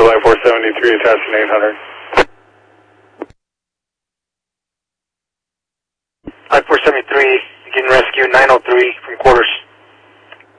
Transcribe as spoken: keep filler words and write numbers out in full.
I four seventy-three, attaching eight hundred. I four seventy-three, getting rescue nine oh